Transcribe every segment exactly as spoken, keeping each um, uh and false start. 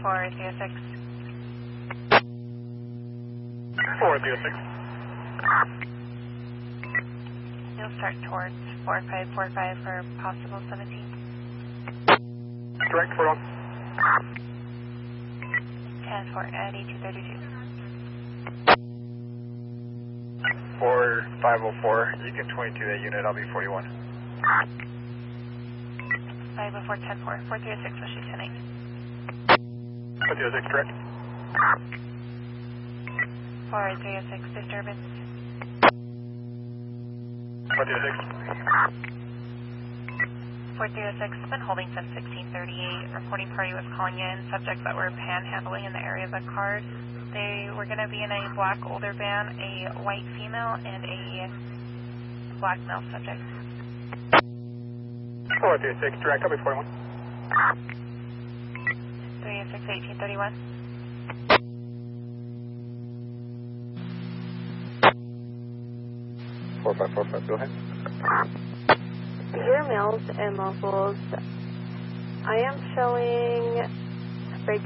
four zero six. four zero six. You'll start towards four five four five for possible seventeen. Direct, four one. ten four at eighteen thirty-two. four five oh four, you can twenty-two that unit, I'll be forty-one. five oh four ten four, four three six, will shoot ten eight. four zero six, correct. four zero six, disturbance. four zero six. four zero six, been holding since sixteen thirty-eight. Reporting party was calling in, subjects that were panhandling in the area of the cars. They were going to be in a black older van, a white female, and a black male subject. four zero six, direct, I'll be forty-one. three oh six, eighteen thirty-one. four five four five, go ahead. Your males and mobiles, I am showing break.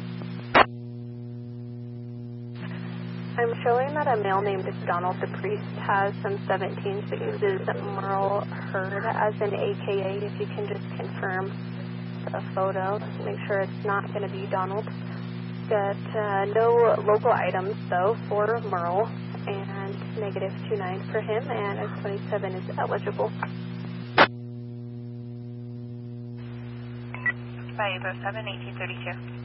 I'm showing that a male named Donald the Priest has some seventeens that uses Merle Hurd as an A K A. If you can just confirm the photo, make sure it's not going to be Donald. Got uh, no local items though for Merle, and negative two nine for him, and S twenty-seven is eligible. five oh seven, eighteen thirty-two.